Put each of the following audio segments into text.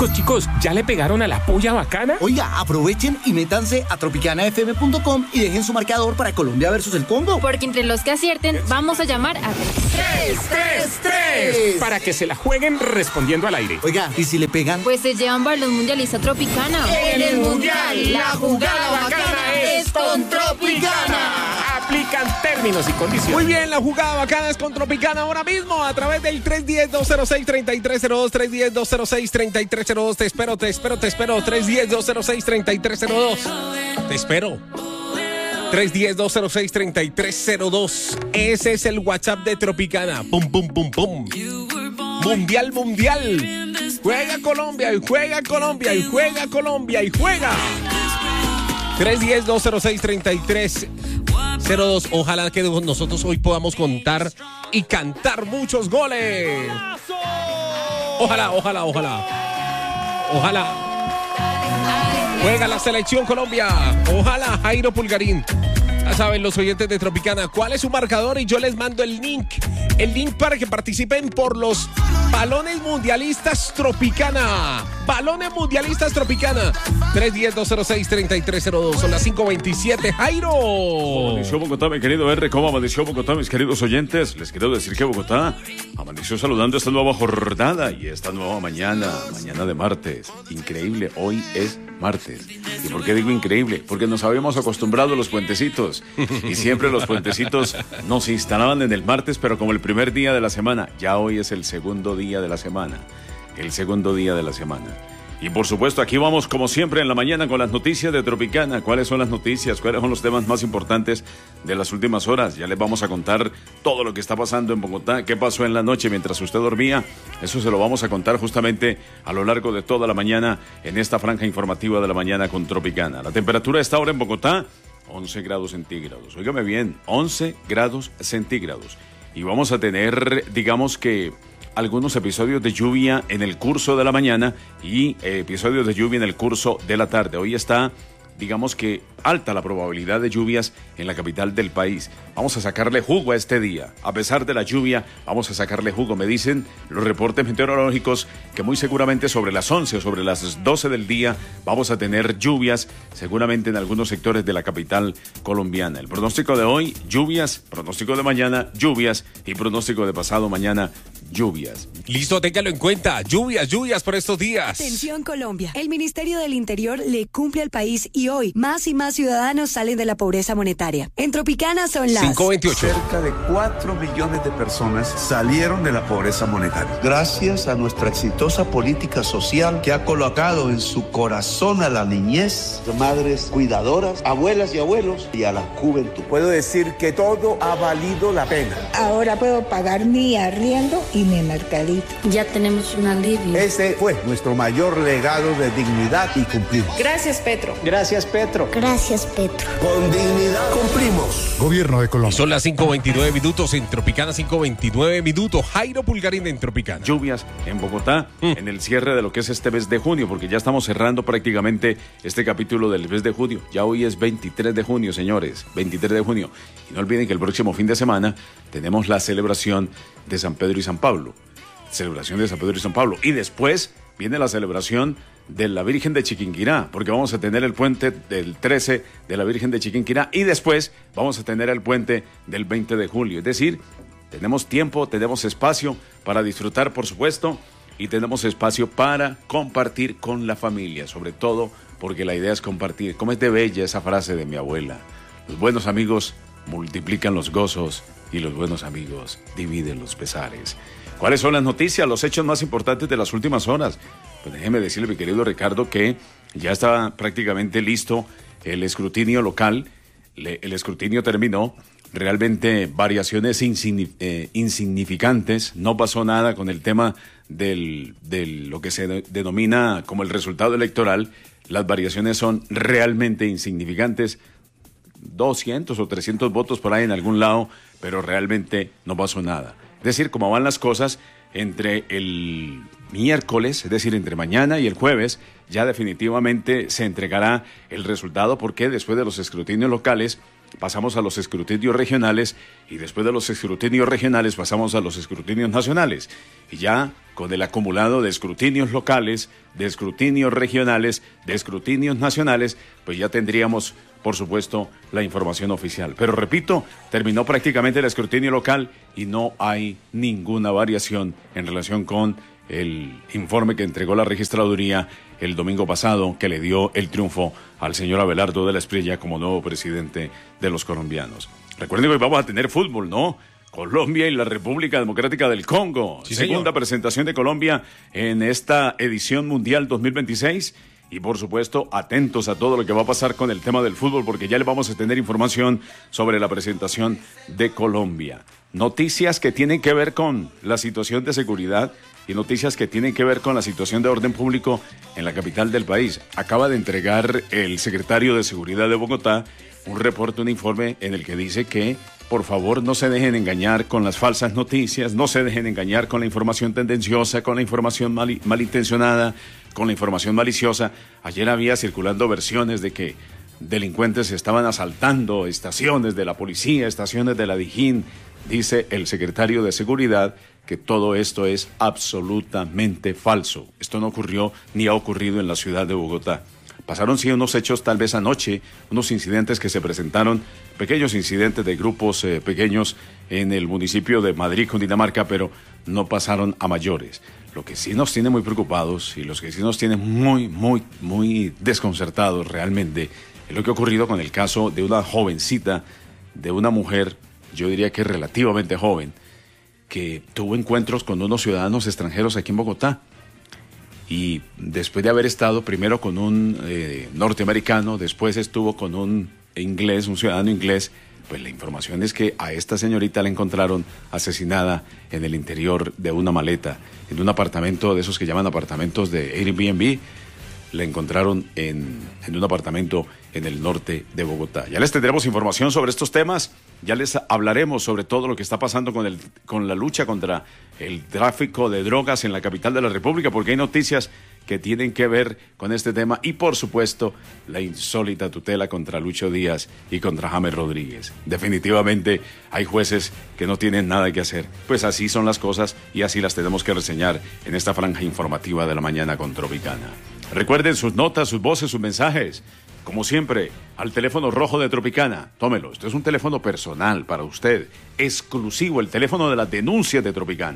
Chicos, ¿ya le pegaron a la polla bacana? Oiga, aprovechen y métanse a tropicanafm.com y dejen su marcador para Colombia versus el Congo. Porque entre los que acierten, vamos a llamar a 3. Para que se la jueguen respondiendo al aire. Oiga, ¿y si le pegan? Pues se llevan balón mundialista Tropicana. En el Mundial, la jugada bacana es con Tropicana. Aplican términos y condiciones. Muy bien, la jugada bacana es con Tropicana ahora mismo a través del 310-206-3302, 310-206-3302. Te espero. 310-206-3302. Te espero. 310-206-3302. Ese es el WhatsApp de Tropicana. Pum, pum, pum, pum. Mundial. Juega Colombia y juega Colombia y juega Colombia y juega. 310-206-3302. Ojalá que nosotros hoy podamos contar y cantar muchos goles. Ojalá. Juega la selección Colombia. Ojalá, Jairo Pulgarín. Ya saben los oyentes de Tropicana cuál es su marcador y yo les mando el link para que participen por los balones mundialistas Tropicana. Balones mundialistas Tropicana. 310-206-3302. Son las 5:27. Jairo. Amaneció Bogotá, mi querido R. ¿Cómo amaneció Bogotá, mis queridos oyentes? Les quiero decir que Bogotá amaneció saludando esta nueva jornada y esta nueva mañana de martes. Increíble, hoy es martes. ¿Y por qué digo increíble? Porque nos habíamos acostumbrado a los puentecitos y siempre los puentecitos nos instalaban en el martes, pero como el primer día de la semana. Ya hoy es el segundo día de la semana. Y por supuesto, aquí vamos como siempre en la mañana con las noticias de Tropicana. ¿Cuáles son las noticias? ¿Cuáles son los temas más importantes de las últimas horas? Ya les vamos a contar todo lo que está pasando en Bogotá. ¿Qué pasó en la noche mientras usted dormía? Eso se lo vamos a contar justamente a lo largo de toda la mañana en esta franja informativa de la mañana con Tropicana. La temperatura está ahora en Bogotá, 11 grados centígrados. Óigame bien, 11 grados centígrados. Y vamos a tener, digamos que, algunos episodios de lluvia en el curso de la mañana y episodios de lluvia en el curso de la tarde. Hoy está, digamos que, alta la probabilidad de lluvias en la capital del país. Vamos a sacarle jugo a este día. A pesar de la lluvia, vamos a sacarle jugo. Me dicen los reportes meteorológicos que muy seguramente sobre las 11 o sobre las 12 del día vamos a tener lluvias, seguramente en algunos sectores de la capital colombiana. El pronóstico de hoy, lluvias, pronóstico de mañana, lluvias y pronóstico de pasado mañana, lluvias. Listo, téngalo en cuenta. Lluvias por estos días. Atención Colombia. El Ministerio del Interior le cumple al país y hoy más y más ciudadanos salen de la pobreza monetaria. En Tropicana son las 5:28. Cerca de 4 millones de personas salieron de la pobreza monetaria. Gracias a nuestra exitosa política social que ha colocado en su corazón a la niñez, madres cuidadoras, abuelas y abuelos y a la juventud. Puedo decir que todo ha valido la pena. Ahora puedo pagar mi arriendo y mi mercadito. Ya tenemos un alivio. Ese fue nuestro mayor legado de dignidad y cumplimos. Gracias, Petro. Gracias, Petro. Gracias, Petro. Con dignidad cumplimos. Gobierno de Colombia. Y son las 5:29 minutos en Tropicana, 5:29 minutos. Jairo Pulgarín en Tropicana. Lluvias en Bogotá en el cierre de lo que es este mes de junio, porque ya estamos cerrando prácticamente este capítulo del mes de junio. Ya hoy es 23 de junio, señores, 23 de junio. Y no olviden que el próximo fin de semana tenemos la celebración de San Pedro y San Pablo. Y después viene la celebración de la Virgen de Chiquinquirá, porque vamos a tener el puente del 13 de la Virgen de Chiquinquirá y después vamos a tener el puente del 20 de julio. Es decir, tenemos tiempo, tenemos espacio para disfrutar, por supuesto, y tenemos espacio para compartir con la familia, sobre todo porque la idea es compartir. Cómo es de bella esa frase de mi abuela. Los buenos amigos multiplican los gozos y los buenos amigos dividen los pesares. ¿Cuáles son las noticias, los hechos más importantes de las últimas horas? Pues déjeme decirle, mi querido Ricardo, que ya está prácticamente listo el escrutinio local. El escrutinio terminó. Realmente variaciones insignificantes. No pasó nada con el tema de lo que se denomina como el resultado electoral. Las variaciones son realmente insignificantes. 200 o 300 votos por ahí en algún lado, pero realmente no pasó nada. Es decir, como van las cosas, entre el miércoles, es decir, entre mañana y el jueves, ya definitivamente se entregará el resultado, porque después de los escrutinios locales pasamos a los escrutinios regionales y después de los escrutinios regionales pasamos a los escrutinios nacionales. Y ya con el acumulado de escrutinios locales, de escrutinios regionales, de escrutinios nacionales, pues ya tendríamos, por supuesto, la información oficial. Pero repito, terminó prácticamente el escrutinio local y no hay ninguna variación en relación con el informe que entregó la registraduría el domingo pasado, que le dio el triunfo al señor Abelardo de la Espriella como nuevo presidente de los colombianos. Recuerden que hoy vamos a tener fútbol, ¿no? Colombia y la República Democrática del Congo. Sí, segunda señor. presentación de Colombia en esta edición mundial 2026. Y por supuesto, atentos a todo lo que va a pasar con el tema del fútbol, porque ya le vamos a tener información sobre la presentación de Colombia. Noticias que tienen que ver con la situación de seguridad y noticias que tienen que ver con la situación de orden público en la capital del país. Acaba de entregar el secretario de Seguridad de Bogotá un reporte, un informe en el que dice que, por favor, no se dejen engañar con las falsas noticias, no se dejen engañar con la información tendenciosa, con la información malintencionada, con la información maliciosa. Ayer había circulando versiones de que delincuentes estaban asaltando estaciones de la policía, estaciones de la Dijín. Dice el secretario de Seguridad que todo esto es absolutamente falso. Esto no ocurrió ni ha ocurrido en la ciudad de Bogotá. Pasaron sí unos hechos tal vez anoche, unos incidentes que se presentaron, pequeños incidentes de grupos pequeños en el municipio de Madrid, Cundinamarca, pero no pasaron a mayores. Lo que sí nos tiene muy preocupados y los que sí nos tiene muy desconcertados realmente es lo que ha ocurrido con el caso de una jovencita, de una mujer, yo diría que relativamente joven, que tuvo encuentros con unos ciudadanos extranjeros aquí en Bogotá. Y después de haber estado primero con un norteamericano, después estuvo con un inglés, un ciudadano inglés, pues la información es que a esta señorita la encontraron asesinada en el interior de una maleta, en un apartamento de esos que llaman apartamentos de Airbnb. La encontraron en un apartamento en el norte de Bogotá. Ya les tendremos información sobre estos temas, ya les hablaremos sobre todo lo que está pasando con la lucha contra el tráfico de drogas en la capital de la República, porque hay noticias que tienen que ver con este tema y, por supuesto, la insólita tutela contra Lucho Díaz y contra James Rodríguez. Definitivamente hay jueces que no tienen nada que hacer. Pues así son las cosas y así las tenemos que reseñar en esta franja informativa de la mañana con Tropicana. Recuerden sus notas, sus voces, sus mensajes. Como siempre, al teléfono rojo de Tropicana. Tómelo, esto es un teléfono personal para usted, exclusivo, el teléfono de las denuncias de Tropicana.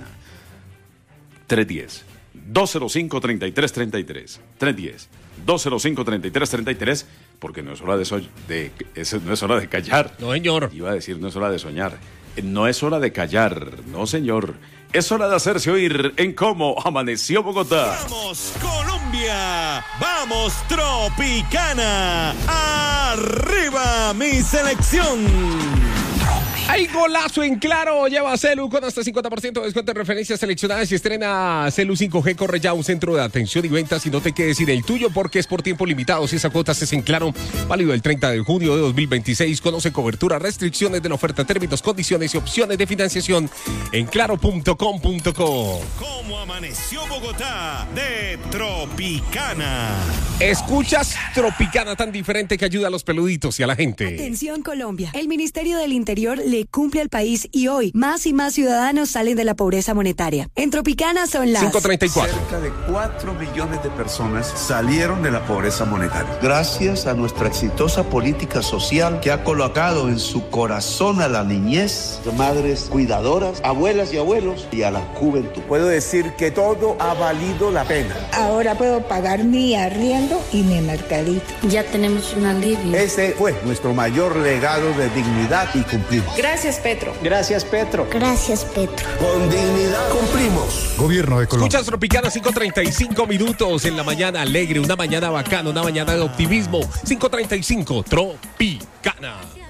310-205-3333. 310-205-3333, porque no es hora no es hora de callar. No, señor. Iba a decir, no es hora de soñar. No es hora de callar, no, señor. Es hora de hacerse oír en Cómo Amaneció Bogotá. ¡Vamos, Colombia! ¡Vamos, Tropicana! ¡Arriba, mi selección! Hay golazo en Claro, lleva Celu con hasta 50% de descuento en referencias seleccionadas y estrena Celu 5G. Corre ya a un centro de atención y ventas y no te quedes sin el tuyo porque es por tiempo limitado. Si esa cuota es en Claro, válido el 30 de junio de 2026. Conoce cobertura, restricciones de la oferta, términos, condiciones y opciones de financiación en claro.com.co. ¿Cómo amaneció Bogotá? De Tropicana. Escuchas Tropicana, tan diferente que ayuda a los peluditos y a la gente. Atención Colombia, el Ministerio del Interior le cumple al país y hoy más y más ciudadanos salen de la pobreza monetaria. En Tropicana son las 5:34. Cerca de 4 millones de personas salieron de la pobreza monetaria. Gracias a nuestra exitosa política social que ha colocado en su corazón a la niñez, madres cuidadoras, abuelas y abuelos y a la juventud. Puedo decir que todo ha valido la pena. Ahora puedo pagar mi arriendo y mi mercadito. Ya tenemos un alivio. Ese fue nuestro mayor legado de dignidad y cumplimos. Gracias, Petro. Gracias, Petro. Gracias, Petro. Con dignidad cumplimos. Gobierno de Colombia. Escuchas Tropicana, 5:35 minutos en la mañana alegre, una mañana bacana, una mañana de optimismo. 5:35, Tropicana.